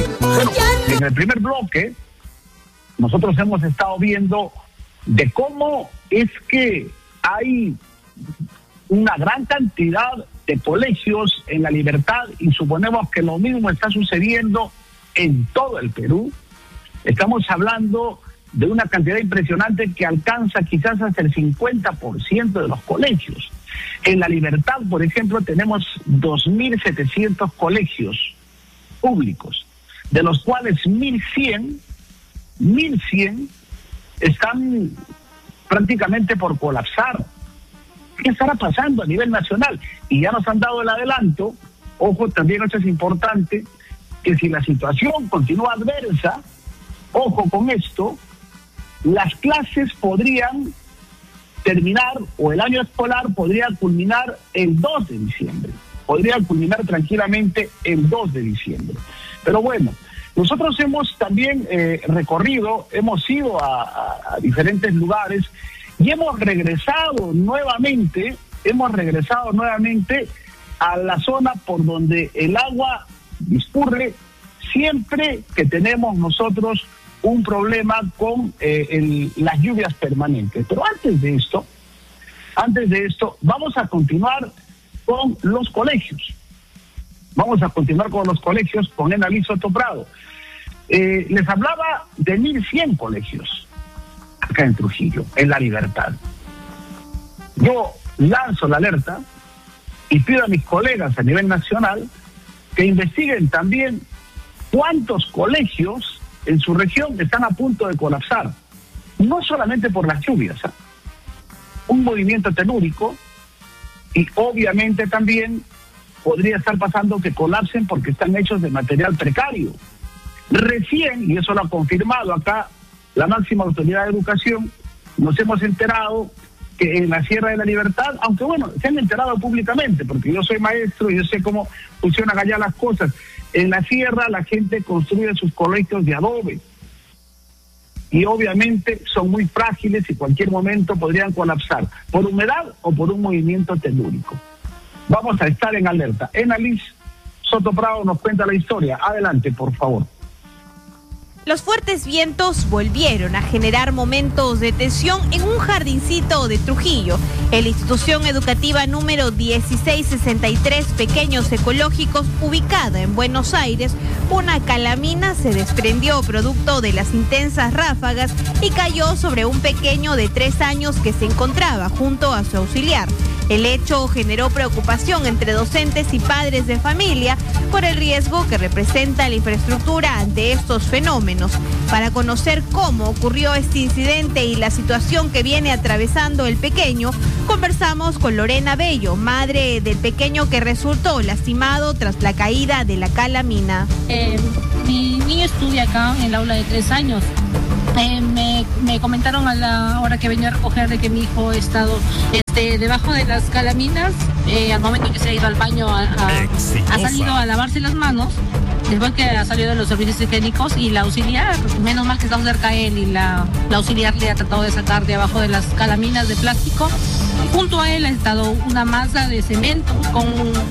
Bueno, en el primer bloque, nosotros hemos estado viendo de cómo es que hay una gran cantidad de colegios en La Libertad y suponemos que lo mismo está sucediendo en todo el Perú. Estamos hablando de una cantidad impresionante que alcanza quizás hasta el 50% de los colegios. En La Libertad, por ejemplo, tenemos 2.700 colegios públicos, de los cuales 1.100 están prácticamente por colapsar. ¿Qué estará pasando a nivel nacional? Y ya nos han dado el adelanto, ojo, también esto es importante, que si la situación continúa adversa, ojo con esto, las clases podrían terminar, o el año escolar podría culminar el 2 de diciembre. Podría culminar tranquilamente el 2 de diciembre. Pero bueno, nosotros hemos también recorrido, hemos ido a diferentes lugares y hemos regresado nuevamente a la zona por donde el agua discurre siempre que tenemos nosotros un problema con las lluvias permanentes. Pero antes de esto, vamos a continuar con los colegios. Con Enalí Soto Prado. Les hablaba de 1.100 colegios acá en Trujillo, en La Libertad. Yo lanzo la alerta y pido a mis colegas a nivel nacional que investiguen también cuántos colegios en su región están a punto de colapsar, no solamente por las lluvias, un movimiento telúrico, y obviamente también podría estar pasando que colapsen porque están hechos de material precario. Recién, y eso lo ha confirmado acá la máxima autoridad de educación, nos hemos enterado que en la Sierra de la Libertad, aunque bueno, se han enterado públicamente, porque yo soy maestro y yo sé cómo funcionan allá las cosas. En la sierra la gente construye sus colegios de adobe y obviamente son muy frágiles y cualquier momento podrían colapsar por humedad o por un movimiento telúrico. Vamos a estar en alerta. Enalí Soto Prado nos cuenta la historia. Adelante, por favor. Los fuertes vientos volvieron a generar momentos de tensión en un jardincito de Trujillo. En la institución educativa número 1663 Pequeños Ecológicos, ubicada en Buenos Aires, una calamina se desprendió producto de las intensas ráfagas y cayó sobre un pequeño de 3 años que se encontraba junto a su auxiliar. El hecho generó preocupación entre docentes y padres de familia por el riesgo que representa la infraestructura ante estos fenómenos. Para conocer cómo ocurrió este incidente y la situación que viene atravesando el pequeño, conversamos con Lorena Bello, madre del pequeño que resultó lastimado tras la caída de la calamina. Mi niño estudia acá en el aula de 3 años. Me comentaron a la hora que venía a recoger de que mi hijo ha estado debajo de las calaminas, al momento que se ha ido al baño, ha salido a lavarse las manos, después que ha salido de los servicios higiénicos, y la auxiliar, menos mal que estamos cerca a él, y la auxiliar le ha tratado de sacar de abajo de las calaminas de plástico. Junto a él ha estado una masa de cemento con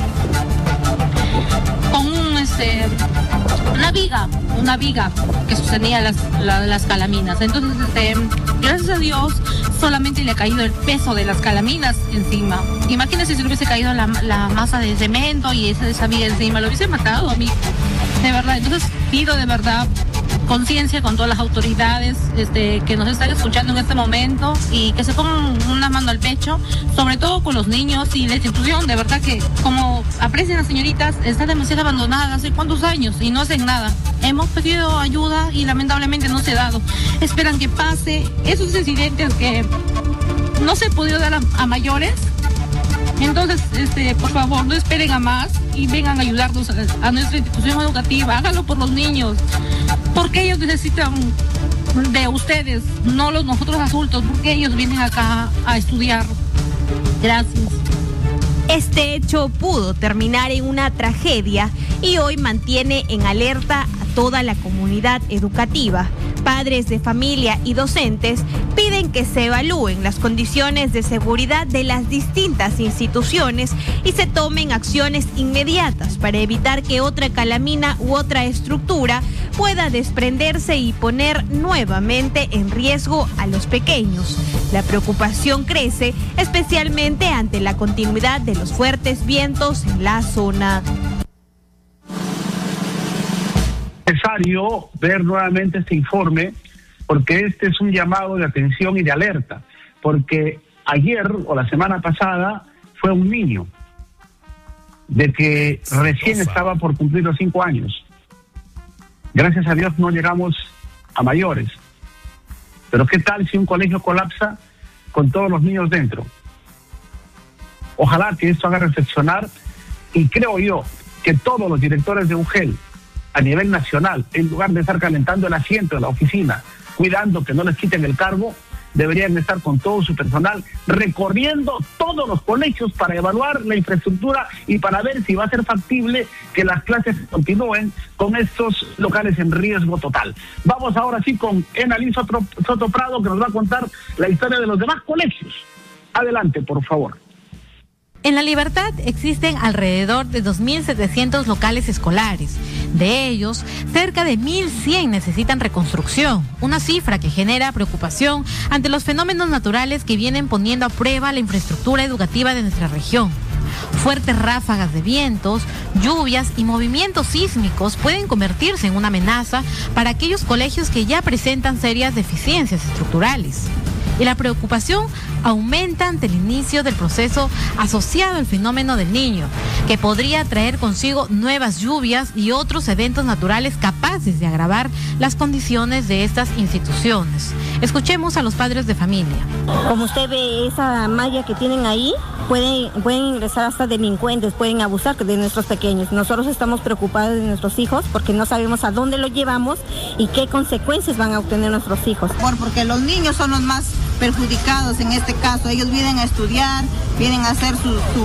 una viga que sostenía las calaminas. Entonces, gracias a Dios, solamente le ha caído el peso de las calaminas encima. Imagínense si le hubiese caído la masa de cemento y esa viga encima, lo hubiese matado a mí, de verdad. Entonces, pido de verdad conciencia con todas las autoridades que nos están escuchando en este momento, y que se pongan una mano al pecho, sobre todo con los niños y la institución. De verdad que, como aprecian las señoritas, está demasiado abandonada hace cuántos años y no hacen nada. Hemos pedido ayuda y lamentablemente no se ha dado. Esperan que pase esos incidentes que no se ha podido dar a mayores. Entonces, por favor, no esperen a más y vengan a ayudarnos a nuestra institución educativa. Háganlo por los niños, porque ellos necesitan de ustedes, no nosotros adultos, porque ellos vienen acá a estudiar. Gracias. Este hecho pudo terminar en una tragedia y hoy mantiene en alerta a toda la comunidad educativa. Padres de familia y docentes piden piden que se evalúen las condiciones de seguridad de las distintas instituciones y se tomen acciones inmediatas para evitar que otra calamina u otra estructura pueda desprenderse y poner nuevamente en riesgo a los pequeños. La preocupación crece, especialmente ante la continuidad de los fuertes vientos en la zona. Es necesario ver nuevamente este informe, porque este es un llamado de atención y de alerta, porque ayer o la semana pasada fue un niño de que recién estaba por cumplir los 5 años. Gracias a Dios no llegamos a mayores, pero ¿qué tal si un colegio colapsa con todos los niños dentro? Ojalá que esto haga reflexionar, y creo yo que todos los directores de UGEL a nivel nacional, en lugar de estar calentando el asiento de la oficina, cuidando que no les quiten el cargo, deberían estar con todo su personal recorriendo todos los colegios para evaluar la infraestructura y para ver si va a ser factible que las clases continúen con estos locales en riesgo total. Vamos ahora sí con Enalí Soto Prado, que nos va a contar la historia de los demás colegios. Adelante, por favor. En La Libertad existen alrededor de 2.700 locales escolares. De ellos, cerca de 1.100 necesitan reconstrucción, una cifra que genera preocupación ante los fenómenos naturales que vienen poniendo a prueba la infraestructura educativa de nuestra región. Fuertes ráfagas de vientos, lluvias y movimientos sísmicos pueden convertirse en una amenaza para aquellos colegios que ya presentan serias deficiencias estructurales. Y la preocupación aumenta ante el inicio del proceso asociado al fenómeno del Niño, que podría traer consigo nuevas lluvias y otros eventos naturales capaces de agravar las condiciones de estas instituciones. Escuchemos a los padres de familia. Como usted ve, esa malla que tienen ahí, pueden ingresar hasta delincuentes, pueden abusar de nuestros pequeños. Nosotros estamos preocupados de nuestros hijos porque no sabemos a dónde los llevamos y qué consecuencias van a obtener nuestros hijos. Porque los niños son los más perjudicados en este caso. Ellos vienen a estudiar, vienen a hacer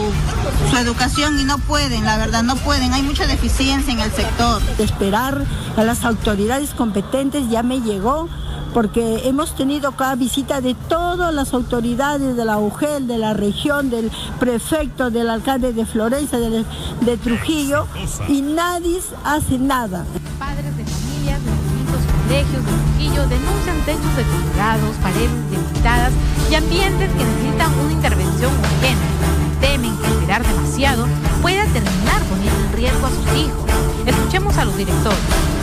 su educación y no pueden, la verdad, no pueden. Hay mucha deficiencia en el sector. Esperar a las autoridades competentes ya me llegó, porque hemos tenido cada visita de todas las autoridades de la UGEL, de la región, del prefecto, del alcalde de Florencia, de Trujillo, y nadie hace nada. Padres de familias de distintos colegios de Trujillo denuncian techos deteriorados, paredes debilitadas y ambientes que necesitan una intervención urgente. Temen que esperar demasiado pueda terminar poniendo en riesgo a sus hijos. Escuchemos a los directores.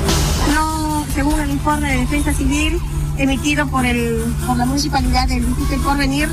No, según el informe de Defensa Civil emitido por la Municipalidad del Instituto del Porvenir,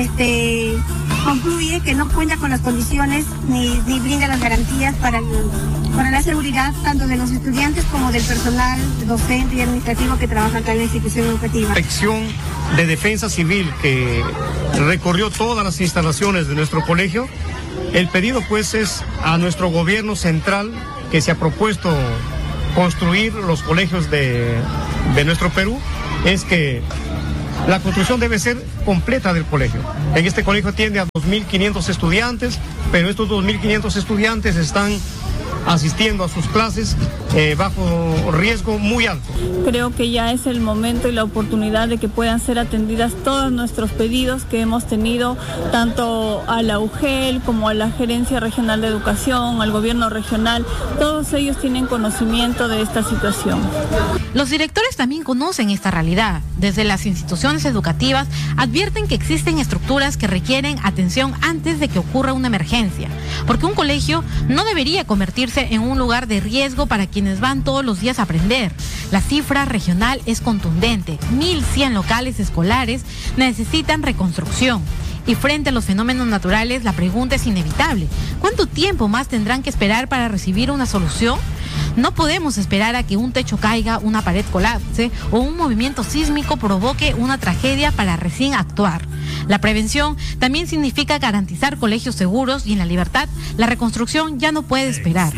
concluye que no cuenta con las condiciones ni brinda las garantías para la seguridad tanto de los estudiantes como del personal docente y administrativo que trabaja acá en la institución educativa. La Inspección de Defensa Civil que recorrió todas las instalaciones de nuestro colegio, el pedido pues es a nuestro gobierno central, que se ha propuesto construir los colegios de nuestro Perú, es que la construcción debe ser completa del colegio. En este colegio atiende a 2.500 estudiantes, pero estos 2.500 estudiantes están asistiendo a sus clases bajo riesgo muy alto. Creo que ya es el momento y la oportunidad de que puedan ser atendidas todos nuestros pedidos que hemos tenido, tanto a la UGEL como a la Gerencia Regional de Educación, al Gobierno Regional. Todos ellos tienen conocimiento de esta situación. Los directores también conocen esta realidad. Desde las instituciones educativas advierten que existen estructuras que requieren atención antes de que ocurra una emergencia, porque un colegio no debería convertirse en un lugar de riesgo para quienes van todos los días a aprender. La cifra regional es contundente. 1.100 locales escolares necesitan reconstrucción. Y frente a los fenómenos naturales, la pregunta es inevitable. ¿Cuánto tiempo más tendrán que esperar para recibir una solución? No podemos esperar a que un techo caiga, una pared colapse o un movimiento sísmico provoque una tragedia para recién actuar. La prevención también significa garantizar colegios seguros, y en La Libertad la reconstrucción ya no puede esperar.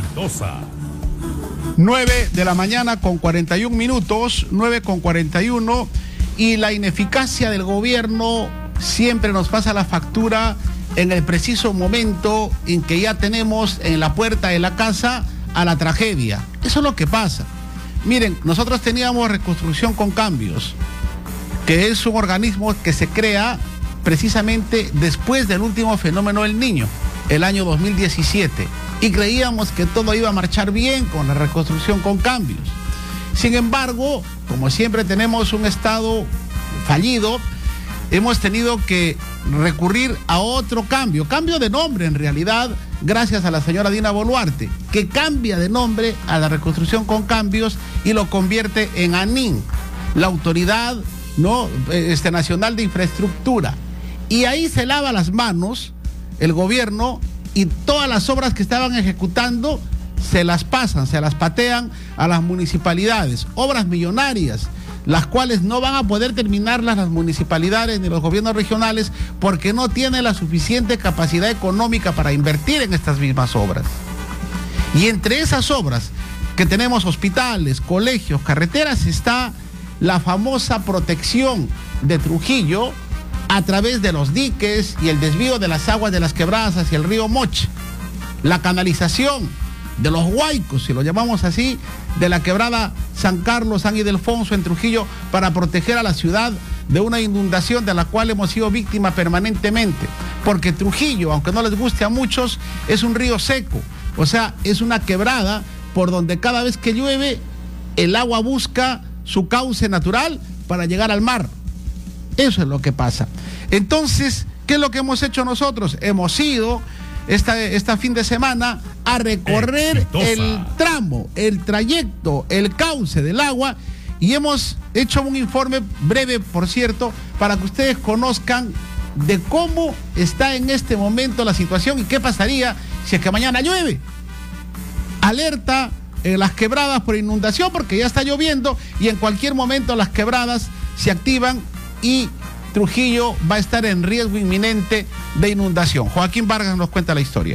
9 de la mañana con 41 minutos, 9:41, y la ineficacia del gobierno siempre nos pasa la factura en el preciso momento en que ya tenemos en la puerta de la casa a la tragedia. Eso es lo que pasa. Miren, nosotros teníamos reconstrucción con cambios. que es un organismo que se crea precisamente después del último fenómeno del Niño, el año 2017, y creíamos que todo iba a marchar bien con la reconstrucción con cambios. Sin embargo, como siempre tenemos un Estado fallido, hemos tenido que recurrir a otro cambio de nombre en realidad, gracias a la señora Dina Boluarte, que cambia de nombre a la reconstrucción con cambios y lo convierte en ANIN, la Autoridad Nacional de Infraestructura. Y ahí se lava las manos el gobierno y todas las obras que estaban ejecutando se las patean a las municipalidades, obras millonarias, las cuales no van a poder terminarlas las municipalidades ni los gobiernos regionales porque no tienen la suficiente capacidad económica para invertir en estas mismas obras. Y entre esas obras que tenemos hospitales, colegios, carreteras, está la famosa protección de Trujillo a través de los diques y el desvío de las aguas de las quebradas hacia el río Moche, la canalización de los huaicos, si lo llamamos así, de la quebrada San Carlos, San Ildefonso en Trujillo, para proteger a la ciudad de una inundación de la cual hemos sido víctimas permanentemente, porque Trujillo, aunque no les guste a muchos, es un río seco, o sea, es una quebrada por donde cada vez que llueve el agua busca su cauce natural para llegar al mar. Eso es lo que pasa. Entonces, ¿qué es lo que hemos hecho nosotros? Hemos ido esta fin de semana a recorrer el tramo, el trayecto, el cauce del agua, y hemos hecho un informe breve, por cierto, para que ustedes conozcan de cómo está en este momento la situación y qué pasaría si es que mañana llueve. Alerta en las quebradas por inundación, porque ya está lloviendo y en cualquier momento las quebradas se activan y Trujillo va a estar en riesgo inminente de inundación. Joaquín Vargas nos cuenta la historia.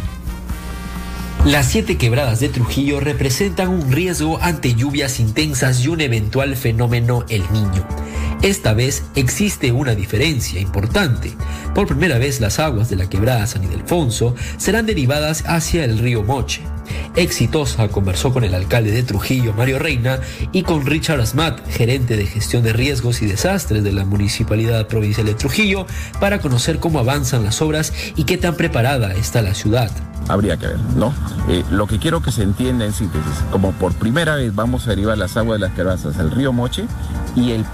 Las 7 quebradas de Trujillo representan un riesgo ante lluvias intensas y un eventual fenómeno El Niño. Esta vez existe una diferencia importante. Por primera vez las aguas de la quebrada San Ildefonso serán derivadas hacia el río Moche. Exitosa conversó con el alcalde de Trujillo, Mario Reina, y con Richard Asmat, gerente de gestión de riesgos y desastres de la Municipalidad Provincial de Trujillo, para conocer cómo avanzan las obras y qué tan preparada está la ciudad. Habría que ver, ¿no? Lo que quiero que se entienda en síntesis, como por primera vez vamos a derivar las aguas de las quebradas al río Moche y el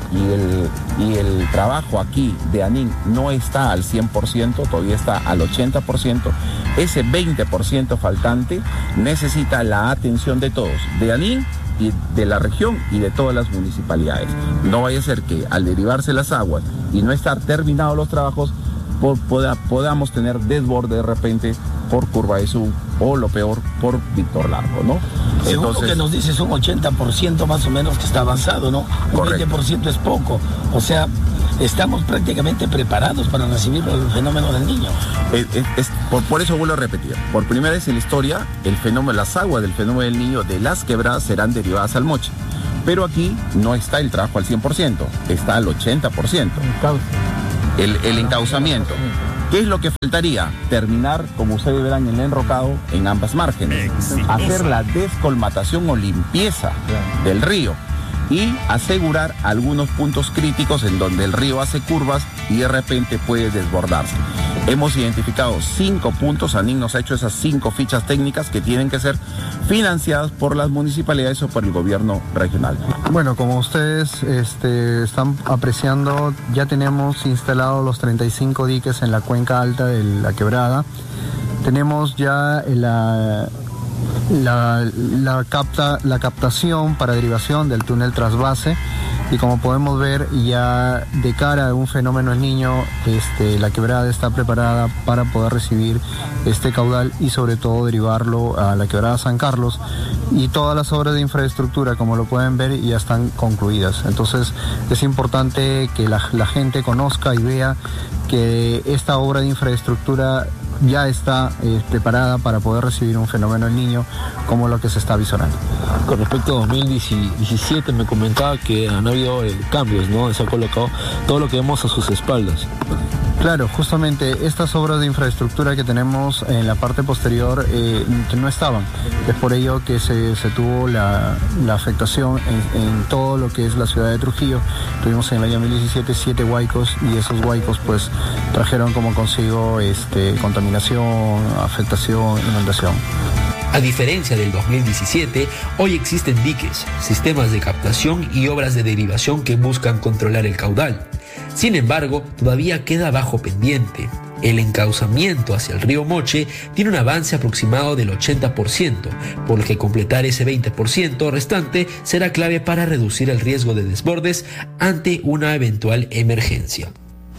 trabajo aquí de ANIN no está al 100%, todavía está al 80%, ese 20% faltante necesita la atención de todos, de ANIN y de la región y de todas las municipalidades. No vaya a ser que al derivarse las aguas y no estar terminados los trabajos, podamos tener desborde de repente por Curva de Sur o lo peor por Víctor Largo, ¿no? Según lo que nos dice es un 80% más o menos que está avanzado, ¿no? Correcto. Un 20% es poco, o sea, estamos prácticamente preparados para recibir el fenómeno del Niño. Por eso vuelvo a repetir, por primera vez en la historia, las aguas del fenómeno del Niño de las quebradas serán derivadas al Moche. Pero aquí no está el trabajo al 100%, está al 80%. El encauzamiento. ¿Qué es lo que faltaría? Terminar, como ustedes verán, el enrocado en ambas márgenes. Hacer la descolmatación o limpieza del río y asegurar algunos puntos críticos en donde el río hace curvas y de repente puede desbordarse. Hemos identificado 5 puntos, ANIN nos ha hecho esas 5 fichas técnicas que tienen que ser financiadas por las municipalidades o por el gobierno regional. Bueno, como ustedes están apreciando, ya tenemos instalados los 35 diques en la cuenca alta de la quebrada. Tenemos ya la captación para derivación del túnel trasvase, y como podemos ver, ya de cara a un fenómeno El Niño, la quebrada está preparada para poder recibir este caudal y sobre todo derivarlo a la quebrada San Carlos, y todas las obras de infraestructura, como lo pueden ver, ya están concluidas. Entonces es importante que la gente conozca y vea que esta obra de infraestructura ya está preparada para poder recibir un fenómeno El Niño como lo que se está visorando. Con respecto a 2017 me comentaba que han habido cambios, ¿no? Se ha colocado todo lo que vemos a sus espaldas. Claro, justamente estas obras de infraestructura que tenemos en la parte posterior no estaban. Es por ello que se tuvo la afectación en todo lo que es la ciudad de Trujillo. Tuvimos en el año 2017 7 huaicos y esos huaicos pues trajeron como consigo contaminación, afectación, inundación. A diferencia del 2017, hoy existen diques, sistemas de captación y obras de derivación que buscan controlar el caudal. Sin embargo, todavía queda bajo pendiente. El encauzamiento hacia el río Moche tiene un avance aproximado del 80%, por lo que completar ese 20% restante será clave para reducir el riesgo de desbordes ante una eventual emergencia.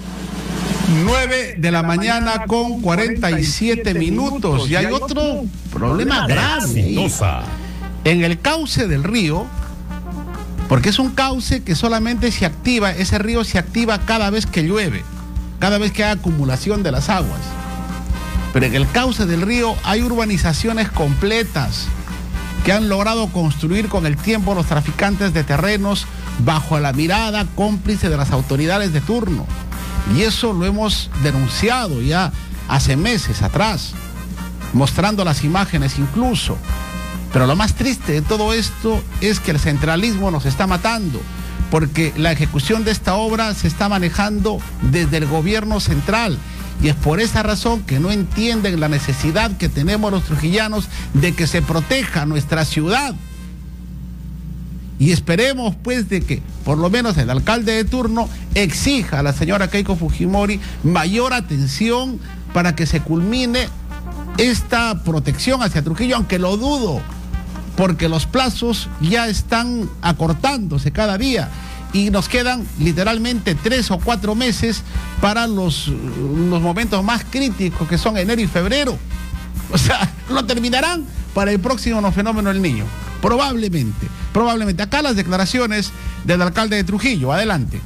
9 de la mañana con 47 minutos. Y hay otro problema grave en el cauce del río, porque es un cauce que solamente se activa, ese río se activa cada vez que llueve, cada vez que hay acumulación de las aguas. Pero en el cauce del río hay urbanizaciones completas que han logrado construir con el tiempo los traficantes de terrenos bajo la mirada cómplice de las autoridades de turno. Y eso lo hemos denunciado ya hace meses atrás, mostrando las imágenes incluso. Pero lo más triste de todo esto es que el centralismo nos está matando, porque la ejecución de esta obra se está manejando desde el gobierno central. Y es por esa razón que no entienden la necesidad que tenemos los trujillanos de que se proteja nuestra ciudad. Y esperemos pues de que por lo menos el alcalde de turno exija a la señora Keiko Fujimori mayor atención para que se culmine esta protección hacia Trujillo, aunque lo dudo, porque los plazos ya están acortándose cada día y nos quedan literalmente 3 o 4 meses para los momentos más críticos, que son enero y febrero. O sea, lo terminarán para el próximo fenómeno del Niño. Probablemente. Acá las declaraciones del alcalde de Trujillo. Adelante.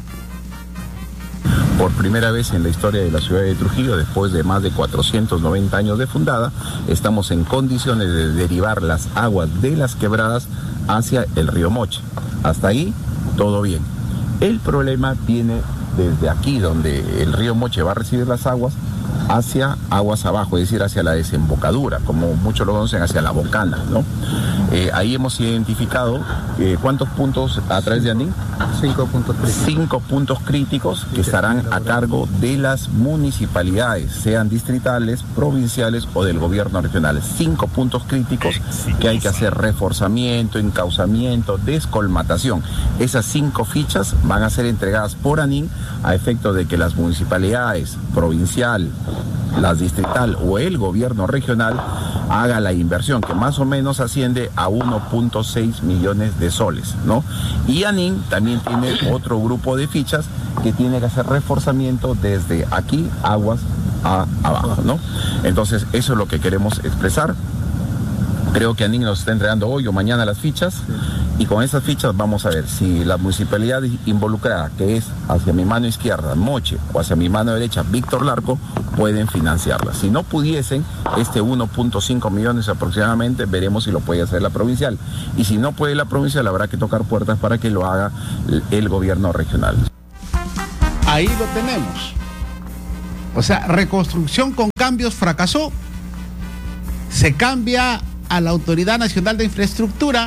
Por primera vez en la historia de la ciudad de Trujillo, después de más de 490 años de fundada, estamos en condiciones de derivar las aguas de las quebradas hacia el río Moche. Hasta ahí, todo bien. El problema viene desde aquí, donde el río Moche va a recibir las aguas, hacia aguas abajo, es decir, hacia la desembocadura, como muchos lo conocen, hacia la bocana, ¿no? Ahí hemos identificado ¿cuántos puntos a través de Andín? 5 puntos críticos. 5 puntos críticos que estarán a cargo de las municipalidades, sean distritales, provinciales o del gobierno regional. 5 puntos críticos que hay que hacer reforzamiento, encauzamiento, descolmatación. Esas 5 fichas van a ser entregadas por ANIN a efecto de que las municipalidades provincial, la distrital o el gobierno regional haga la inversión, que más o menos asciende a 1.6 millones de soles, ¿no? Y ANIN también tiene otro grupo de fichas que tiene que hacer reforzamiento desde aquí, aguas abajo, ¿no? Entonces, eso es lo que queremos expresar. Creo que ANIN nos está entregando hoy o mañana las fichas, y con esas fichas vamos a ver si la municipalidad involucrada, que es hacia mi mano izquierda, Moche, o hacia mi mano derecha, Víctor Larco, pueden financiarla. Si no pudiesen, 1.5 millones aproximadamente, veremos si lo puede hacer la provincial. Y si no puede la provincial, habrá que tocar puertas para que lo haga el gobierno regional. Ahí lo tenemos. O sea, reconstrucción con cambios fracasó. Se cambia a la Autoridad Nacional de Infraestructura,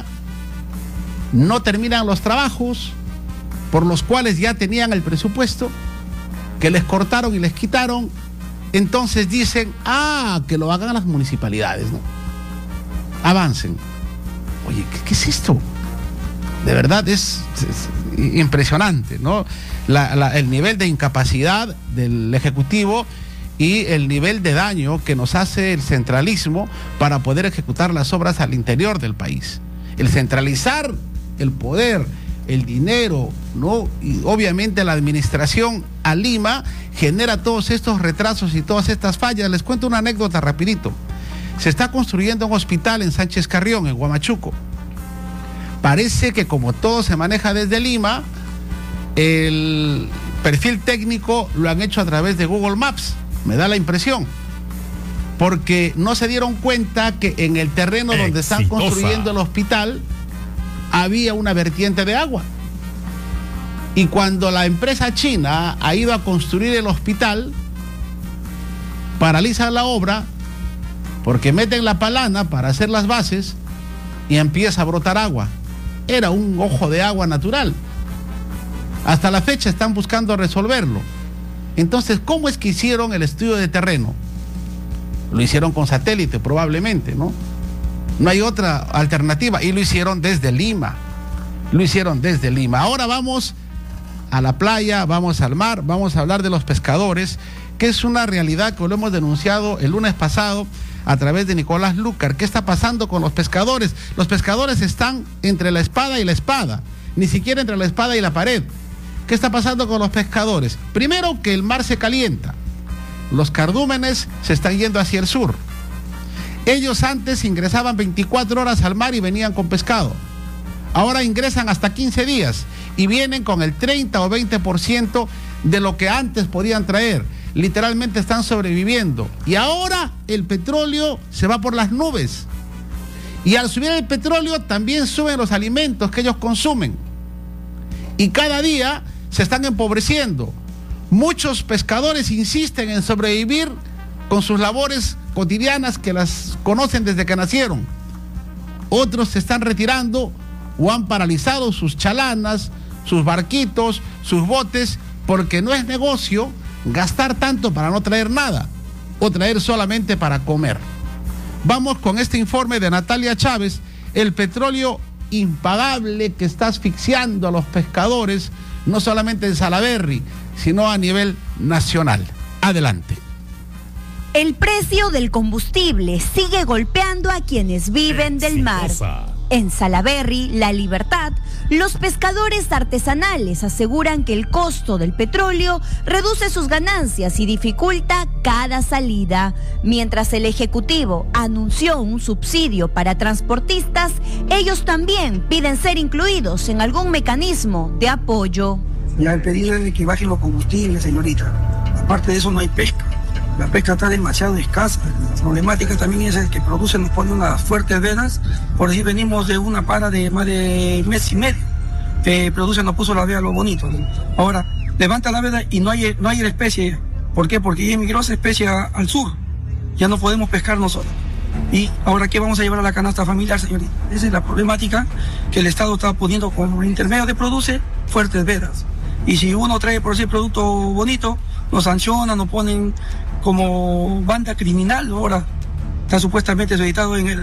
no terminan los trabajos por los cuales ya tenían el presupuesto, que les cortaron y les quitaron. Entonces dicen, que lo hagan las municipalidades, ¿no? Avancen. Oye, ¿qué es esto? De verdad es impresionante, ¿no? El nivel de incapacidad del Ejecutivo y el nivel de daño que nos hace el centralismo para poder ejecutar las obras al interior del país. El centralizar el poder, el dinero, ¿no? Y obviamente la administración a Lima genera todos estos retrasos y todas estas fallas. Les cuento una anécdota rapidito. Se está construyendo un hospital en Sánchez Carrión, en Huamachuco. Parece que como todo se maneja desde Lima, el perfil técnico lo han hecho a través de Google Maps, me da la impresión, porque no se dieron cuenta que en el terreno donde están construyendo el hospital había una vertiente de agua. Y cuando la empresa china ha ido a construir el hospital, paralizan la obra porque meten la palana para hacer las bases y empieza a brotar agua. Era un ojo de agua natural. Hasta la fecha están buscando resolverlo. Entonces, ¿cómo es que hicieron el estudio de terreno? Lo hicieron con satélite, probablemente, ¿no? No hay otra alternativa. Y lo hicieron desde Lima. Ahora vamos a la playa, vamos al mar, vamos a hablar de los pescadores, que es una realidad que lo hemos denunciado el lunes pasado a través de Nicolás Lucar. ¿Qué está pasando con los pescadores? Los pescadores están entre la espada y la espada, ni siquiera entre la espada y la pared. ¿Qué está pasando con los pescadores? Primero, que el mar se calienta. Los cardúmenes se están yendo hacia el sur. Ellos antes ingresaban 24 horas al mar y venían con pescado. Ahora ingresan hasta 15 días y vienen con el 30 o 20% de lo que antes podían traer. Literalmente están sobreviviendo. Y ahora el petróleo se va por las nubes. Y al subir el petróleo también suben los alimentos que ellos consumen. Y cada día se están empobreciendo. Muchos pescadores insisten en sobrevivir con sus labores cotidianas que las conocen desde que nacieron. Otros se están retirando o han paralizado sus chalanas, sus barquitos, sus botes, porque no es negocio gastar tanto para no traer nada o traer solamente para comer. Vamos con este informe de Natalia Chávez, el petróleo impagable que está asfixiando a los pescadores, no solamente en Salaberry, sino a nivel nacional. Adelante. El precio del combustible sigue golpeando a quienes viven del mar. En Salaberry, La Libertad, los pescadores artesanales aseguran que el costo del petróleo reduce sus ganancias y dificulta cada salida. Mientras el Ejecutivo anunció un subsidio para transportistas, ellos también piden ser incluidos en algún mecanismo de apoyo. Ya el pedido es de que bajen los combustibles, señorita. Aparte de eso no hay pesca. La pesca está demasiado escasa. La problemática también es el que produce, nos pone unas fuertes vedas. Por decir, venimos de una para de más de mes y medio. Que produce, nos puso la veda lo bonito. Ahora, levanta la veda y no hay la especie. ¿Por qué? Porque ya emigró esa especie al sur. Ya no podemos pescar nosotros. Y ahora, ¿qué vamos a llevar a la canasta familiar, señorita? Esa es la problemática que el Estado está poniendo con el intermedio de produce fuertes vedas. Y si uno trae por decir producto bonito, nos sancionan, nos ponen como banda criminal. Ahora está supuestamente editado en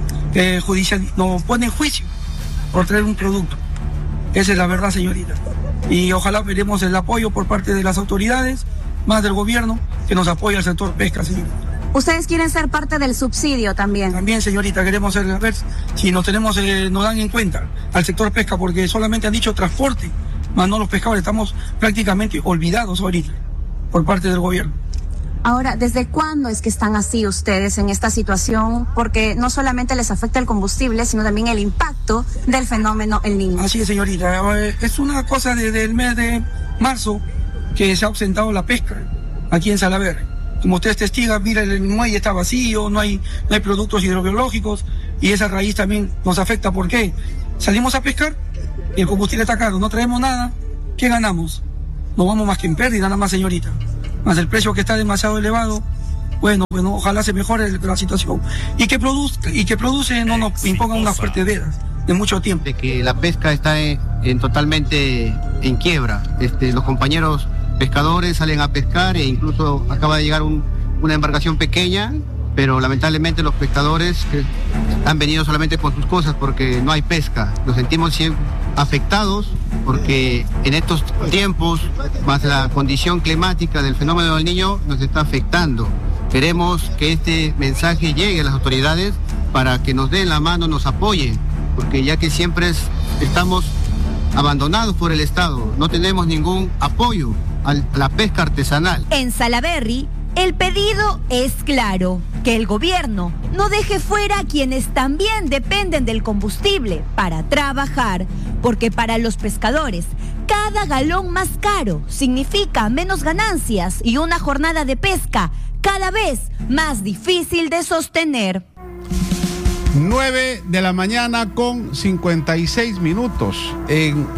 el judicial, nos ponen juicio por traer un producto. Esa es la verdad, señorita. Y ojalá veremos el apoyo por parte de las autoridades, más del gobierno, que nos apoye al sector pesca, señorita. ¿Ustedes quieren ser parte del subsidio también? También, señorita, queremos ser, a ver si nos dan en cuenta al sector pesca, porque solamente han dicho transporte, más no los pescadores. Estamos prácticamente olvidados ahorita por parte del gobierno. Ahora, ¿desde cuándo es que están así ustedes en esta situación? Porque no solamente les afecta el combustible, sino también el impacto del fenómeno El Niño. Así es, señorita. Es una cosa desde el mes de marzo que se ha ausentado la pesca aquí en Salaberry. Como ustedes testigan, mira, el muelle está vacío, no hay productos hidrobiológicos, y esa raíz también nos afecta. ¿Por qué? Salimos a pescar y el combustible está caro, no traemos nada. ¿Qué ganamos? No vamos más que en pérdida, nada más, señorita. Más el precio que está demasiado elevado. Bueno, ojalá se mejore la situación. Y que produce no nos impongan unas fuertes vedas de mucho tiempo. De que la pesca está totalmente en quiebra. Los compañeros pescadores salen a pescar e incluso acaba de llegar una embarcación pequeña, pero lamentablemente los pescadores que han venido solamente con sus cosas porque no hay pesca. Nos sentimos siempre afectados porque en estos tiempos, más la condición climática del fenómeno del Niño, nos está afectando. Queremos que este mensaje llegue a las autoridades para que nos den la mano, nos apoyen, porque ya que siempre estamos abandonados por el Estado, no tenemos ningún apoyo a la pesca artesanal. En Salaberry, el pedido es claro, que el gobierno no deje fuera a quienes también dependen del combustible para trabajar, porque para los pescadores, cada galón más caro significa menos ganancias y una jornada de pesca cada vez más difícil de sostener. 9 de la mañana con 56 minutos. En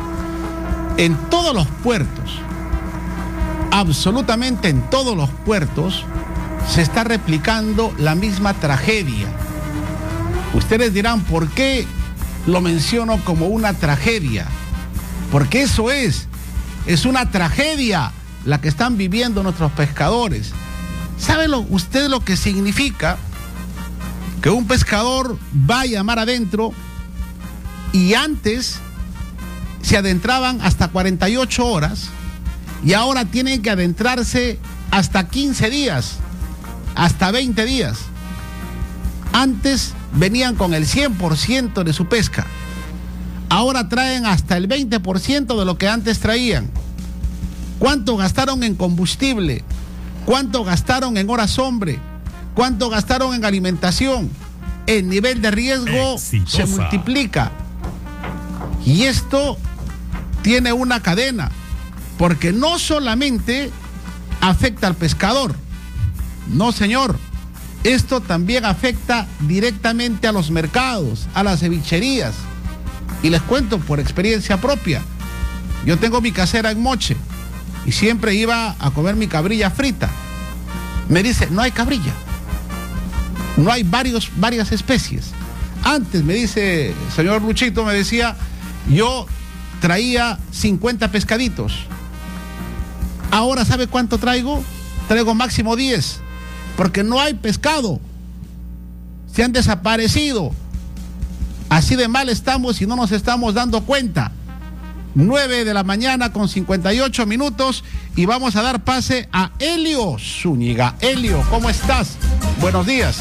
todos los puertos, absolutamente en todos los puertos, se está replicando la misma tragedia. Ustedes dirán, ¿por qué lo menciono como una tragedia? Porque eso es una tragedia la que están viviendo nuestros pescadores. ¿Saben usted lo que significa que un pescador vaya a mar adentro y antes se adentraban hasta 48 horas y ahora tienen que adentrarse hasta 15 días, hasta 20 días? Antes venían con el 100% de su pesca. Ahora traen hasta el 20% de lo que antes traían. ¿Cuánto gastaron en combustible? ¿Cuánto gastaron en horas hombre? ¿Cuánto gastaron en alimentación? El nivel de riesgo se multiplica. Y esto tiene una cadena, porque no solamente afecta al pescador. No, señor. Esto también afecta directamente a los mercados, a las cevicherías. Y les cuento por experiencia propia. Yo tengo mi casera en Moche y siempre iba a comer mi cabrilla frita. Me dice, no hay cabrilla. No hay varias especies. Antes, me dice, señor Luchito, me decía, yo traía 50 pescaditos. Ahora, ¿sabe cuánto traigo? Traigo máximo 10. Porque no hay pescado. Se han desaparecido. Así de mal estamos y no nos estamos dando cuenta. 9 de la mañana con 58 minutos y vamos a dar pase a Helio Zúñiga. Helio, ¿cómo estás? Buenos días.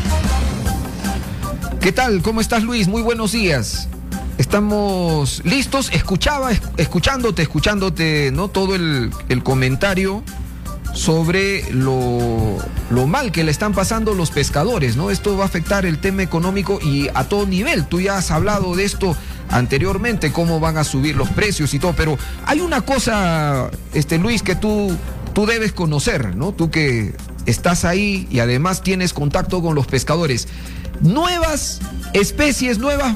¿Qué tal? ¿Cómo estás, Luis? Muy buenos días. Estamos listos. Escuchándote, ¿no? Todo el comentario sobre lo mal que le están pasando los pescadores, ¿no? Esto va a afectar el tema económico y a todo nivel. Tú ya has hablado de esto anteriormente, cómo van a subir los precios y todo, pero hay una cosa, Luis, que tú debes conocer, ¿no? Tú que estás ahí y además tienes contacto con los pescadores. Nuevas especies, nuevas